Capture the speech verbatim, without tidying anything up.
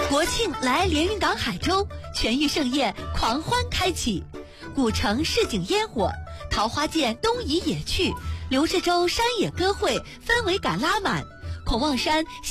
国庆来连云港海州，全域盛宴狂欢开启，古城市井烟火，桃花涧东移野趣，刘志洲山野歌会氛围感拉满，孔望山